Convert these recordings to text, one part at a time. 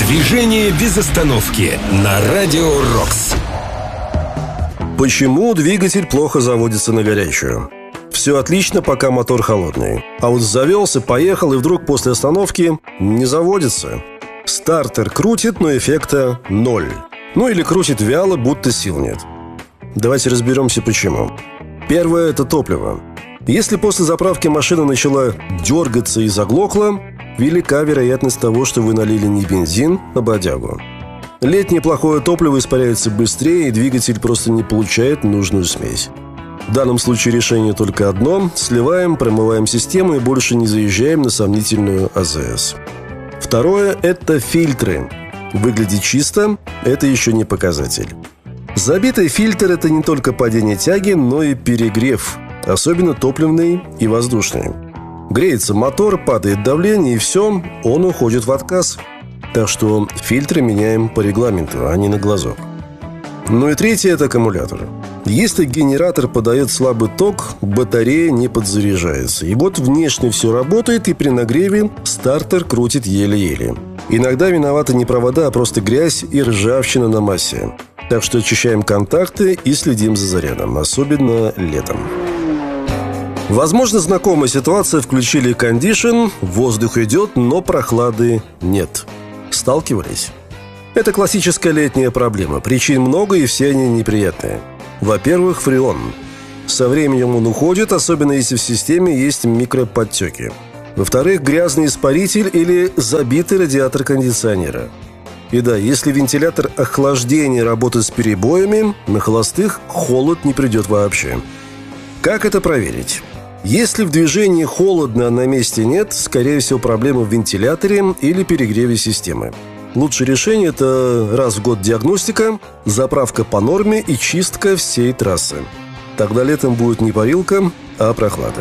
Движение без остановки на Радио Рокс. Почему двигатель плохо заводится на горячую? Все отлично, пока мотор холодный. А вот завелся, поехал, и вдруг после остановки не заводится. Стартер крутит, но эффекта ноль. Ну или крутит вяло, будто сил нет. Давайте разберемся, почему. Первое – это топливо. Если после заправки машина начала дергаться и заглохла, велика вероятность того, что вы налили не бензин, а бодягу. Летнее плохое топливо испаряется быстрее, и двигатель просто не получает нужную смесь. В данном случае решение только одно – сливаем, промываем систему и больше не заезжаем на сомнительную АЗС. Второе – это фильтры. Выглядит чисто – это еще не показатель. Забитый фильтр – это не только падение тяги, но и перегрев, особенно топливный и воздушный. Греется мотор, падает давление, и все, он уходит в отказ. Так что фильтры меняем по регламенту, а не на глазок. Ну и третье – это аккумулятор. Если генератор подает слабый ток, батарея не подзаряжается. И вот внешне все работает, и при нагреве стартер крутит еле-еле. Иногда виноваты не провода, а просто грязь и ржавчина на массе. Так что очищаем контакты и следим за зарядом, особенно летом. Возможно, знакомая ситуация: включили кондишн, воздух идет, но прохлады нет. Сталкивались? Это классическая летняя проблема. Причин много, и все они неприятные. Во-первых, фреон. Со временем он уходит, особенно если в системе есть микроподтеки. Во-вторых, грязный испаритель или забитый радиатор кондиционера. И да, если вентилятор охлаждения работает с перебоями, на холостых холод не придет вообще. Как это проверить? Если в движении холодно, а на месте нет, скорее всего, проблема в вентиляторе или перегреве системы. Лучшее решение – это раз в год диагностика, заправка по норме и чистка всей трассы. Тогда летом будет не парилка, а прохлада.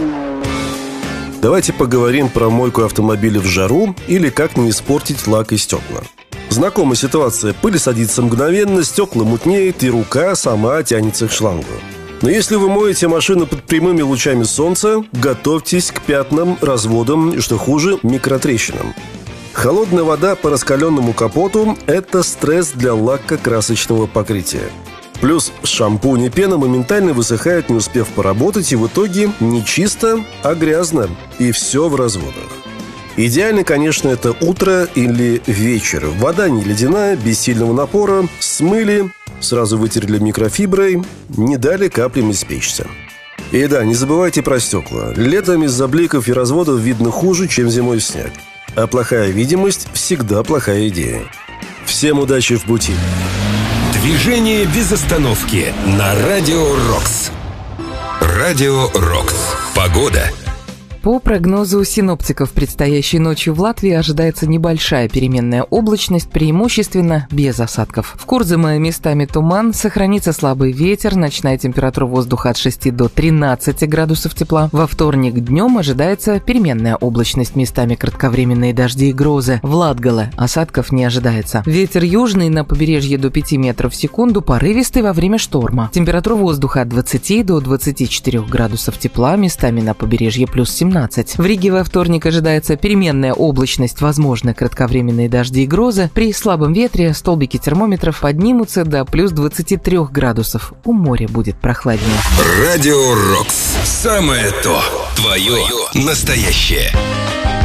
Давайте поговорим про мойку автомобиля в жару или как не испортить лак и стекла. Знакомая ситуация: пыль садится мгновенно, стекла мутнеют, и рука сама тянется к шлангу. Но если вы моете машину под прямыми лучами солнца, готовьтесь к пятнам, разводам и, что хуже, микротрещинам. Холодная вода по раскаленному капоту – это стресс для лакокрасочного покрытия. Плюс шампунь и пена моментально высыхают, не успев поработать, и в итоге не чисто, а грязно. И все в разводах. Идеально, конечно, это утро или вечер. Вода не ледяная, без сильного напора. Смыли, сразу вытерли микрофиброй, не дали каплям испечься. И да, не забывайте про стекла. Летом из-за бликов и разводов видно хуже, чем зимой снег. А плохая видимость всегда плохая идея. Всем удачи в пути. Движение без остановки на Радио Рокс. Радио Рокс. Погода. По прогнозу синоптиков, предстоящей ночью в Латвии ожидается небольшая переменная облачность, преимущественно без осадков. В Курзаме местами туман, сохранится слабый ветер, ночная температура воздуха от 6 до 13 градусов тепла. Во вторник днем ожидается переменная облачность, местами кратковременные дожди и грозы. В Латгале осадков не ожидается. Ветер южный на побережье до 5 метров в секунду, порывистый во время шторма. Температура воздуха от 20 до 24 градусов тепла, местами на побережье плюс 17. В Риге во вторник ожидается переменная облачность, возможны кратковременные дожди и грозы. При слабом ветре столбики термометров поднимутся до плюс 23 градусов. У моря будет прохладнее. Радио Рокс. Самое то. Твое настоящее.